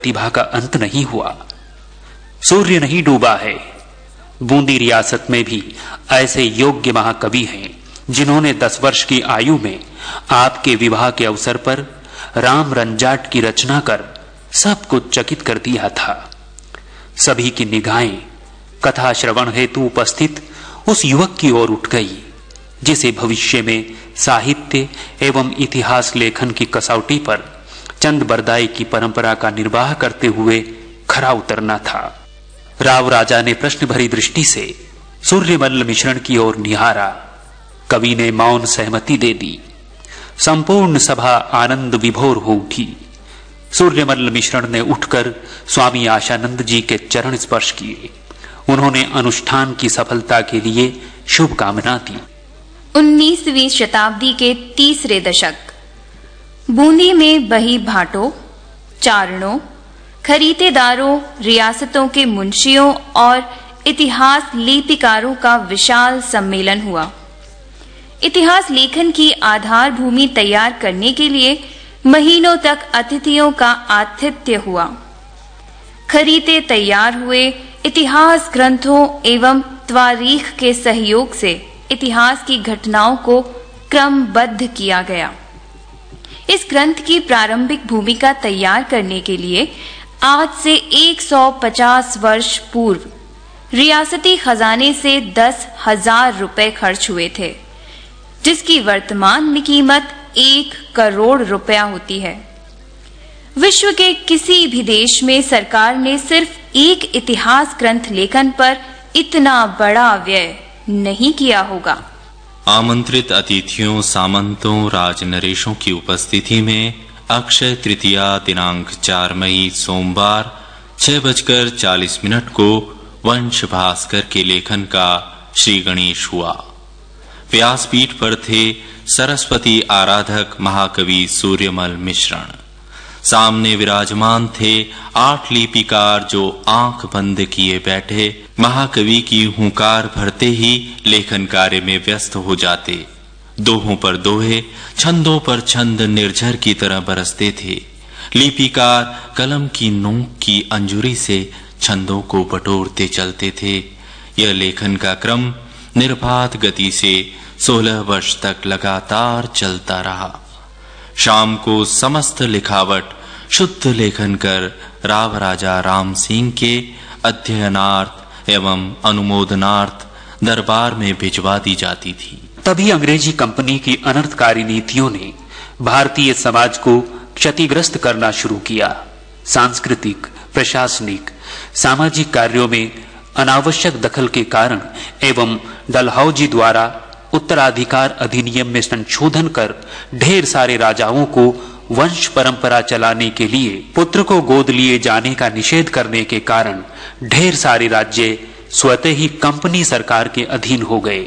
प्रतिभा का अंत नहीं हुआ। सूर्य नहीं डूबा है। बूंदी रियासत में भी ऐसे योग्य महाकवि हैं जिन्होंने 10 वर्ष की आयु में आपके विवाह के अवसर पर राम रंजाट की रचना कर सबको चकित कर दिया था। सभी की निगाहें कथा श्रवण हेतु उपस्थित उस युवक की ओर उठ गई जिसे भविष्य में साहित्य एवं इतिहास लेखन की कसौटी पर चंद बरदाई की परंपरा का निर्वाह करते हुए खरा उतरना था। राव राजा ने प्रश्न भरी दृष्टि से सूर्यमल्ल मिश्रण की ओर निहारा। कवि ने मौन सहमति दे दी। संपूर्ण सभा आनंद विभोर हो उठी। सूर्यमल्ल मिश्रण ने उठकर स्वामी आशानंद जी के चरण स्पर्श किए। उन्होंने अनुष्ठान की सफलता के लिए शुभकामना दी। 19वीं शताब्दी के तीसरे दशक बूंदी में बही भाटों, चारणों, खरीदेदारों, रियासतों के मुंशियों और इतिहास लिपिकारों का विशाल सम्मेलन हुआ। इतिहास लेखन की आधार भूमि तैयार करने के लिए महीनों तक अतिथियों का आतिथ्य हुआ। खरीदे तैयार हुए इतिहास ग्रंथों एवं त्वारीख के सहयोग से इतिहास की घटनाओं को क्रमबद्ध किया गया। इस ग्रंथ की प्रारंभिक भूमिका तैयार करने के लिए आज से 150 वर्ष पूर्व रियासती खजाने से 10,000 रुपए खर्च हुए थे, जिसकी वर्तमान में कीमत 1 करोड़ रुपया होती है। विश्व के किसी भी देश में सरकार ने सिर्फ एक इतिहास ग्रंथ लेखन पर इतना बड़ा व्यय नहीं किया होगा। आमंत्रित अतिथियों, सामंतों, राजनरेशों की उपस्थिति में अक्षय तृतीया दिनांक 4 मई सोमवार 6:40 को वंश भास्कर के लेखन का श्री गणेश हुआ। व्यासपीठ पर थे सरस्वती आराधक महाकवि सूर्यमल मिश्रण। सामने विराजमान थे 8 लिपिकार जो आंख बंद किए बैठे महाकवि की हुंकार भरते ही लेखन कार्य में व्यस्त हो जाते। दोहों पर दोहे, छंदों पर छंद निर्झर की तरह बरसते थे। लिपिकार कलम की नोक की अंजुरी से छंदों को बटोरते चलते थे। यह लेखन का क्रम निर्बाध गति से 16 वर्ष तक लगातार चलता रहा। शाम को समस्त लिखावट शुद्ध लेखन कर राव राजा राम सिंह के अध्ययनार्थ एवं अनुमोदनार्थ दरबार में भिजवा दी जाती थी। तभी अंग्रेजी कंपनी की अनर्थकारी नीतियों ने भारतीय समाज को क्षतिग्रस्त करना शुरू किया। सांस्कृतिक, प्रशासनिक, सामाजिक कार्यों में अनावश्यक दखल के कारण एवं डलहौजी द्वारा उत्तराधिकार अधिनियम में संशोधन कर ढेर सारे राजाओं को वंश परंपरा चलाने के लिए पुत्र को गोद लिए जाने का निषेध करने के कारण ढेर सारे राज्य स्वतः ही कंपनी सरकार के अधीन हो गए।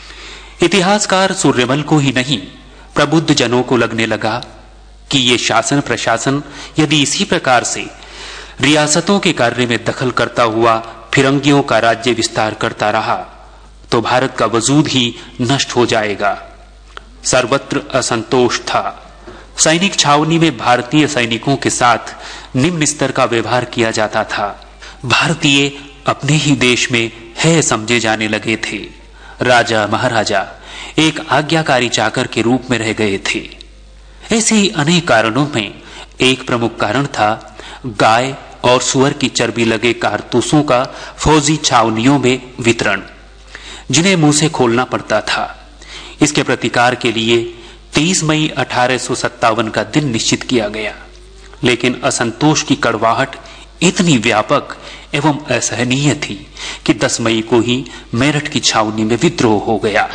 इतिहासकार सूर्यमल को ही नहीं, प्रबुद्ध जनों को लगने लगा कि ये शासन प्रशासन यदि इसी प्रकार से रियासतों के कार्य में दखल करता हुआ फिरंगियों का राज्य विस्तार करता रहा तो भारत का वजूद ही नष्ट हो जाएगा। सर्वत्र असंतोष था। सैनिक छावनी में भारतीय सैनिकों के साथ निम्न स्तर का व्यवहार किया जाता था। भारतीय अपने ही देश में है समझे जाने लगे थे। राजा महाराजा एक आज्ञाकारी चाकर के रूप में रह गए थे। ऐसे ही अनेक कारणों में एक प्रमुख कारण था गाय और सुअर की चर्बी लगे कारतूसों का फौजी छावनियों में वितरण, जिन्हें मुंह से खोलना पड़ता था। इसके प्रतिकार के लिए 30 मई 1857 का दिन निश्चित किया गया, लेकिन असंतोष की कड़वाहट इतनी व्यापक एवं असहनीय थी कि 10 मई को ही मेरठ की छावनी में विद्रोह हो गया।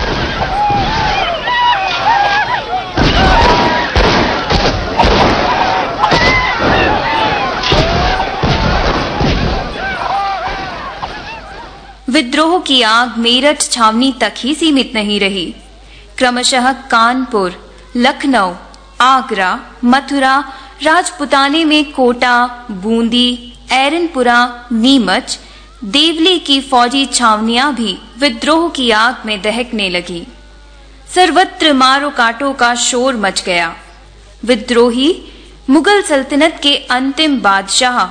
विद्रोह की आग मेरठ छावनी तक ही सीमित नहीं रही। क्रमशः कानपुर, लखनऊ, आगरा, मथुरा, राजपुताने में कोटा, बूंदी, एरनपुरा, नीमच, देवली की फौजी छावनियां भी विद्रोह की आग में दहकने लगी। सर्वत्र मारो काटो का शोर मच गया। विद्रोही मुगल सल्तनत के अंतिम बादशाह